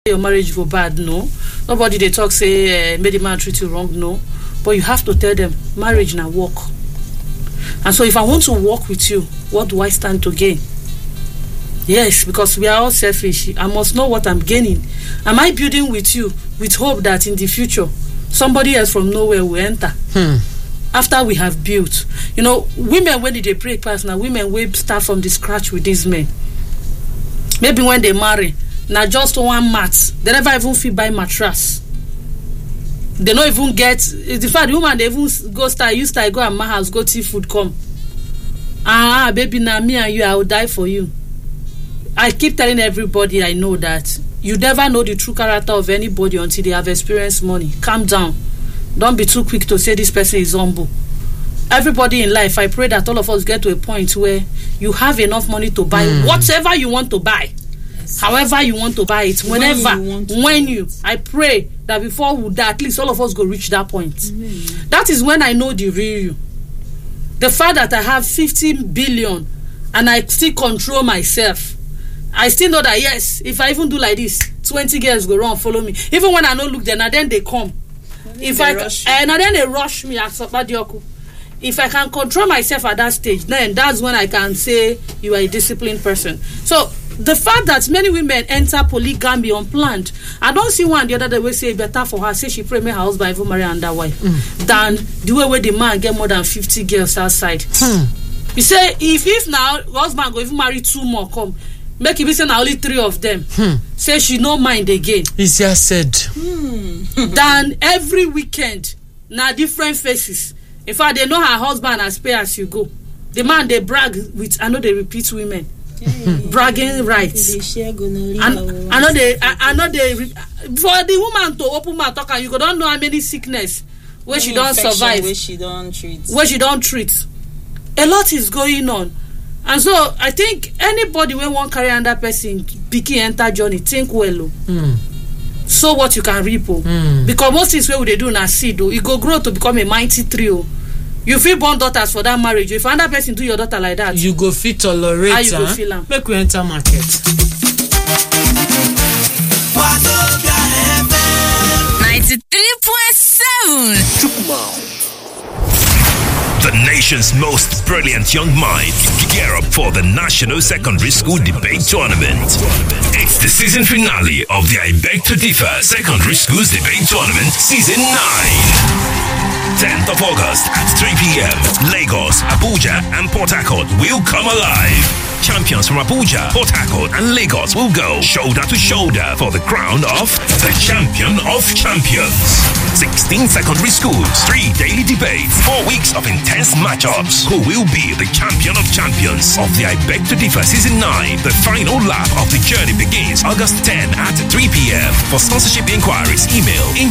your marriage go bad, no. Nobody they talk say made the man treat you wrong, no. But you have to tell them marriage now work. And so if I want to work with you, what do I stand to gain? Yes, because we are all selfish. I must know what I'm gaining. Am I building with you with hope that in the future somebody else from nowhere will enter? After we have built. You know, women, when they break past now, women will start from the scratch with these men. Maybe when they marry, now just one mat. They never even fit buy mattress. They don't even get. In fact, the woman they even go go at my house, go tea food come. Baby, now me and you, I will die for you. I keep telling everybody I know that you never know the true character of anybody until they have experienced money. Calm down. Don't be too quick to say this person is humble. Everybody in life, I pray that all of us get to a point where you have enough money to buy whatever you want to buy. However you want to buy it, whenever, I pray that before we die, at least all of us go reach that point. That is when I know the real you. The fact that I have 15 billion and I still control myself, I still know that yes, if I even do like this, 20 girls go run follow me. Even when I don't look there, now then they come. If they rush me at Sabadioku. If I can control myself at that stage, then that's when I can say you are a disciplined person. So the fact that many women enter polygamy unplanned, I don't see one the other day will say better for her, say she pray make her husband even marry another wife than the way where the man get more than 50 girls outside. You say if now husband go even marry 2 more come, make it be say only 3 of them. Say she no mind again. Easier said. Than every weekend, now different faces. In fact, they know her husband as pay as you go. The man they brag with, I know they repeat women. Bragging rights. I know they for the woman to open my talk and you don't know how many sickness where she don't survive, where she don't treat. A lot is going on. And so I think anybody when one carry another person picky enter journey, think well. So what you can reap, because most things where they do na seed, it go grow to become a mighty tree. You feel born daughters for that marriage. If another person do your daughter like that, you go fit tolerate. How you go feel am? Make we enter market. 93.7. The nation's most brilliant young minds gear up for the National Secondary School Debate Tournament. It's the season finale of the I Beg to Differ Secondary Schools Debate Tournament Season 9. 10th of August at 3 p.m. Lagos, Abuja, and Port Harcourt will come alive. Champions from Abuja, Port Harcourt, and Lagos will go shoulder to shoulder for the crown of the Champion of Champions. 16 secondary schools, 3 daily debates, 4 weeks of intense matchups. Who will be the Champion of Champions of the I Beg to Differ Season 9? The final lap of the journey begins August 10 at 3 p.m. For sponsorship inquiries, email